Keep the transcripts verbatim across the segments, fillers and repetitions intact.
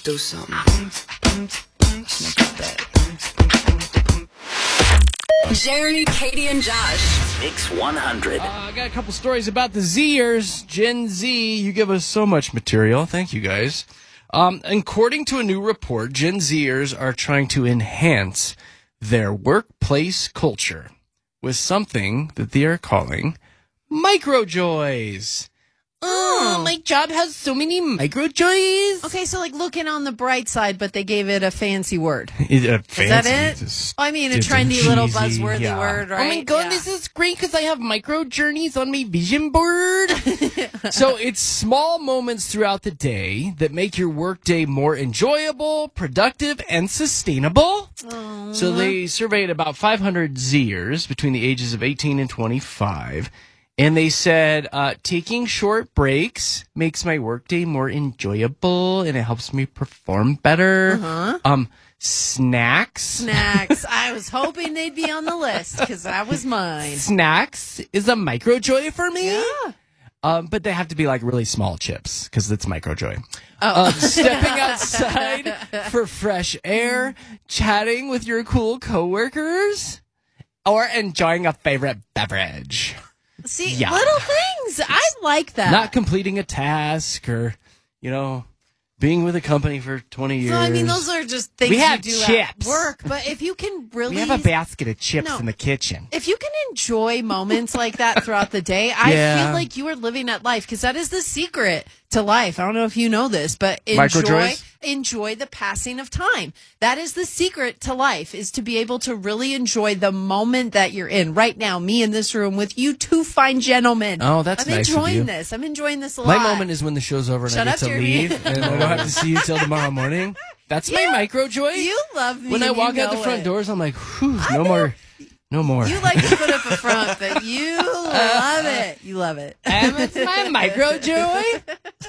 Let's do something. Let's make it bad. Jerry, Katie, and Josh. Mix one hundred. Uh, I got a couple stories about the Zers. Gen Z, you give us so much material. Thank you, guys. Um, according to a new report, Gen Zers are trying to enhance their workplace culture with something that they are calling microjoys. Oh, my job has so many microjoys. Okay, so like looking on the bright side, but they gave it a fancy word. Is Is that it? I mean, a trendy little buzzworthy yeah. word, right? Oh my god, Yeah. this is great because I have micro journeys on my vision board. So it's small moments throughout the day that make your workday more enjoyable, productive, and sustainable. Aww. So they surveyed about five hundred Zers between the ages of eighteen and twenty-five. And they said, uh, taking short breaks makes my workday more enjoyable and it helps me perform better. Uh-huh. Um, snacks. Snacks. I was hoping they'd be on the list because that was mine. Snacks is a microjoy for me. Yeah. Um, but they have to be like really small chips because it's microjoy. Oh. Um, stepping outside for fresh air, chatting with your cool coworkers, or enjoying a favorite beverage. See, Yeah. little things. I like that. Not completing a task or, you know, being with a company for twenty years. So, I mean, those are just things We have you do chips. at work. But if you can really... We have a basket of chips No. in the kitchen. If you can enjoy moments like that throughout the day, I Yeah. feel like you are living at life because that is the secret to life. I don't know if you know this, but enjoy Microjoys? enjoy the passing of time. That is the secret to life, is to be able to really enjoy the moment that you're in. Right now, me in this room with you two fine gentlemen. Oh, that's I'm nice of enjoying you. this. I'm enjoying this a My lot. moment is when the show's over and Shut I up, get to Jeremy. leave and I don't have to see you till tomorrow morning. That's my You- microjoy. You love me. When I and you walk out the know front it. doors, I'm like, whew, I no know. more, no more. You like to put up a front, but you love it. You love it. And it's my microjoy.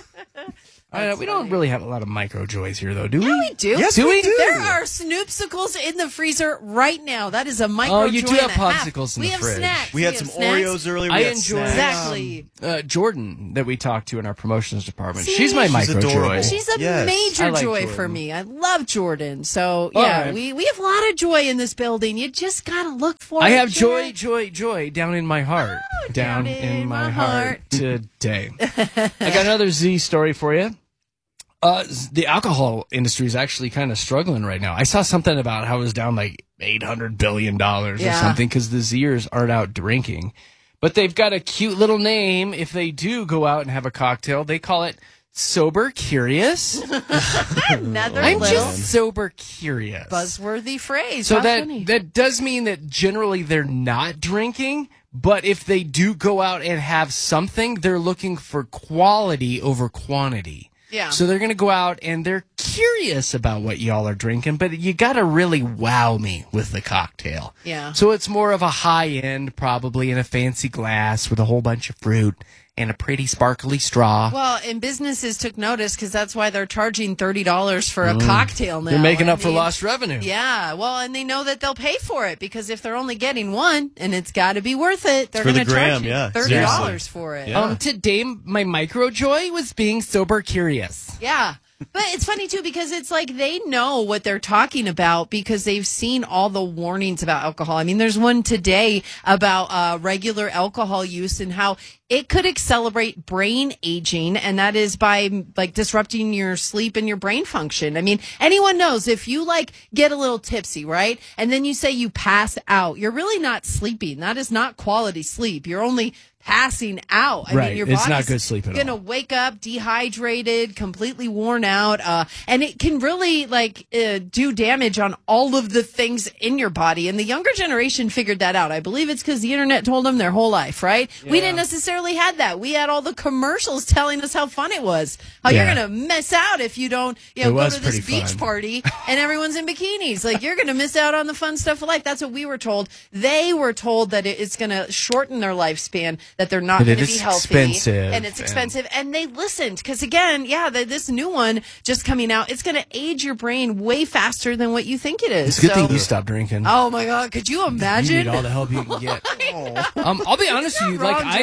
I know, we don't really have a lot of microjoys here, though, do we? Yeah, we do. Yes, do we? do. There are Snoopsicles in the freezer right now. That is a micro. Oh, you do joy have and a half. popsicles in we the have fridge. Snacks. We had have some snacks. Oreos earlier. We I had enjoy snacks. Exactly. Uh, Jordan, that we talked to in our promotions department. See? She's my She's microjoy. adorable. She's a Yes. major I like joy Jordan. for me. I love Jordan. So All yeah, right. we, we have a lot of joy in this building. You just gotta look for I it. have joy, Jared. joy, joy down in my heart. Oh, down in my, my heart, heart. today. I got another Z story for you. Uh, the alcohol industry is actually kind of struggling right now. I saw something about how it was down like eight hundred billion dollars or Yeah. something because the Zers aren't out drinking. But they've got a cute little name. If they do go out and have a cocktail, they call it Sober Curious. Another I'm little just sober curious. buzzworthy phrase. So How that funny. that does mean that generally they're not drinking, but if they do go out and have something, they're looking for quality over quantity. Yeah. So they're going to go out and they're curious about what y'all are drinking, but you got to really wow me with the cocktail. Yeah. So it's more of a high end, probably in a fancy glass with a whole bunch of fruit and a pretty sparkly straw. Well, and businesses took notice because that's why they're charging thirty dollars for a cocktail now. they're making I up for mean, lost revenue. Yeah, well, and they know that they'll pay for it because if they're only getting one and it's got to be worth it, they're for the going to charge gram, you yeah, thirty dollars for it. Yeah. Um, today, my microjoy was being sober curious. Yeah. But it's funny, too, because it's like they know what they're talking about because they've seen all the warnings about alcohol. I mean, there's one today about uh, regular alcohol use and how it could accelerate brain aging, and that is by like disrupting your sleep and your brain function. I mean, anyone knows if you like get a little tipsy, right? And then you say you pass out, you're really not sleeping. That is not quality sleep. You're only passing out. I Right. mean, your It's body's not good sleep at gonna all. wake up dehydrated, completely worn out, uh, and it can really like uh, do damage on all of the things in your body. And the younger generation figured that out. I believe it's because the internet told them their whole life, right? We didn't necessarily had that. We had all the commercials telling us how fun it was, how Yeah. you're gonna miss out if you don't, you know, It go was to this pretty beach fun. party and everyone's in bikinis. Like you're gonna miss out on the fun stuff of life. That's what we were told. They were told that it, it's gonna shorten their lifespan, that they're not But going it to is be healthy, expensive and it's and- expensive. And they listened because, again, yeah, the, this new one just coming out, it's going to age your brain way faster than what you think it is. It's a good So- thing you stopped drinking. Oh my God, could you You imagine? need all the help you can get. um, I'll be honest with you. You're Like wrong, I've Josh. I've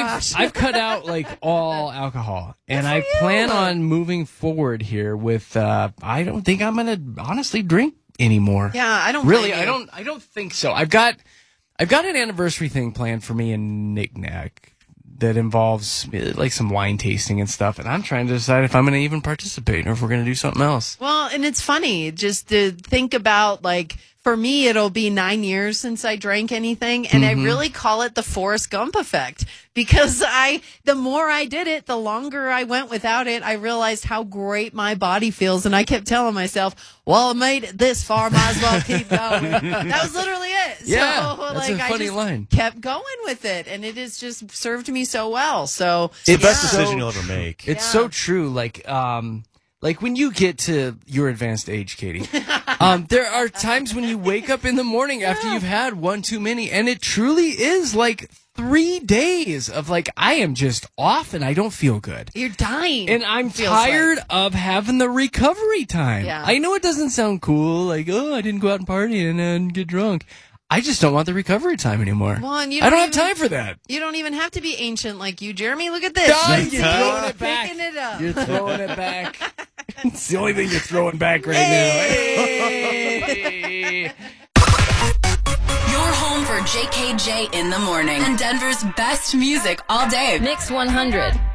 I've cut out like all alcohol, and I plan on moving forward here with. Uh, I don't think I'm gonna honestly drink anymore. Yeah, I don't really. blame you. I don't. I don't think so. I've got. I've got an anniversary thing planned for me and Nick Nack that involves uh, like some wine tasting and stuff, and I'm trying to decide if I'm going to even participate or if we're going to do something else. Well, and it's funny just to think about, like, for me, it'll be nine years since I drank anything, and Mm-hmm. I really call it the Forrest Gump effect because I, the more I did it, the longer I went without it, I realized how great my body feels, and I kept telling myself, well, I made it this far, might as well keep going. That was literally it. Yeah, so, that's like, a funny I just line. kept going with it, and it has just served me so well. So It's the best Yeah. decision So- you'll ever make. It's Yeah. so true. Like, um, like when you get to your advanced age, Katie, um, there are times when you wake up in the morning after you've had one too many, and it truly is like three days of like, I am just off and I don't feel good. you're dying. And I'm feels tired like. of having the recovery time. Yeah. I know it doesn't sound cool, like, oh, I didn't go out and party and, and get drunk. I just don't want the recovery time anymore. Well, and you I don't don't have even- time for that. You don't even have to be ancient like you, Jeremy. Look at this. Done. You're You're throwing it back. picking it up. You're throwing it back. It's the only thing you're throwing back right now. Hey. Your home for J K J in the morning and Denver's best music all day. Mix one hundred.